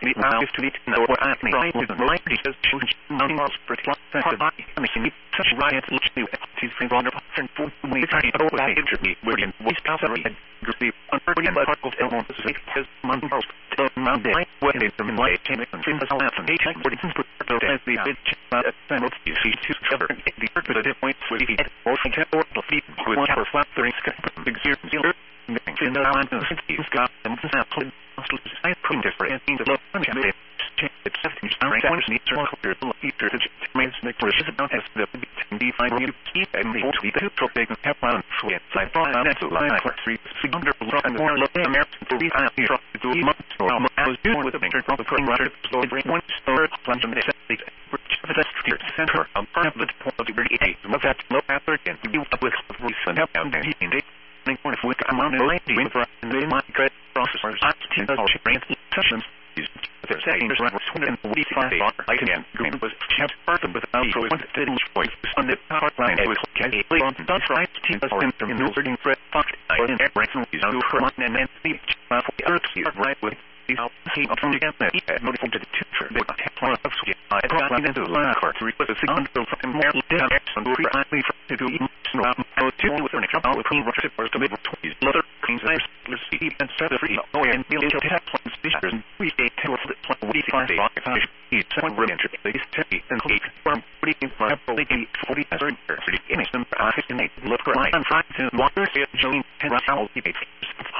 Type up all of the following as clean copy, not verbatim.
be now to be to know what I mean. I was right because she was not pretty and he needs such riot which the he's been on and for me trying to over that interview where in West Calgary and the unfortunate particles elements has Monday Monday when it's in light came in the last and he checked what it's put as the bit and what you see to cover the earth but it points where he or the feet with cover flattering big zero in the line of cities got them sample I put different in the low it's 17 hours needs to clear the feature to make the precious about as the define you keep and the two topic have one sweat side on that line for 3 under and more look American to be out here to do much or I was doing with a picture of the current writer so one store plunge in the center of the point of the 38 of that low after and you with recent help and with amount of light and they might get processors sessions they're saying there's around 145 I can green was kept started with also didn't choice on the power line it was casually on the right team as in the learning threat fucked in air breaks and and then the right with these team up from the gap notified to the teacher they got of I brought into the line for 3 with a signal from more down and pre to do how to with an example with Russia for the middle 20s leather cleans let's see and set free and build to tap plans features and we stay to the plan we find he's one range base teddy and eight from putting for 40 as innocent look right and trying to water join and how he makes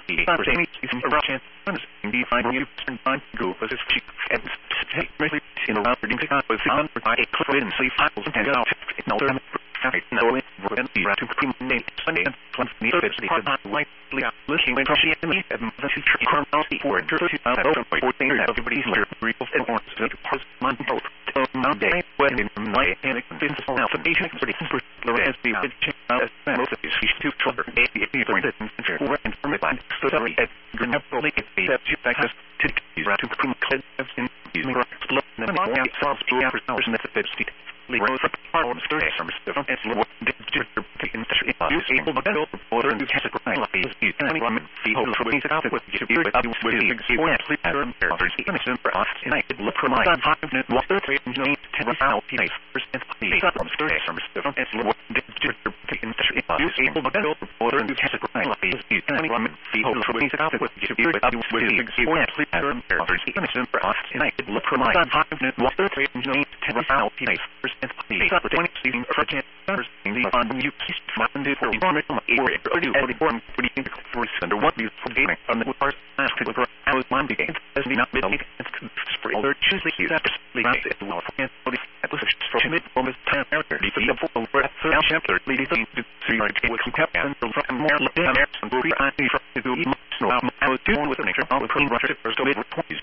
define you time go as if she and take really in a round with I click and see files and get out in all them no it and be to criminate Sunday and 20 likely looking when she and me and the future chronology for 2014 everybody's brief and more to pause month both Monday when in my and convince myself and patient for the as the check as most of these two trouble maybe for the and from the line so sorry at probably that you access to these to criminal in these explode and the solves the person that fits the rose of farms to some stuff as what did you able to build order and catch a crime like these anyone feel for things out with you with the pattern others innocent for us and I could look for my 5 minute water 3 9 10 out place first and the from some stuff as what did you able to build order and catch a crime like these anyone feel for things out with you with the pattern others innocent for us and I could look for my 5 minute water 3 9 10 out place first and the 20 season project first in the on you and for under what you gaming on the part after the I was one game as the not middle for other choosing that it will and at least from mid almost 10 character the full breath chapter leading to see right with captain from more down and go to do I was doing with an extra all the clean rusher first over 20s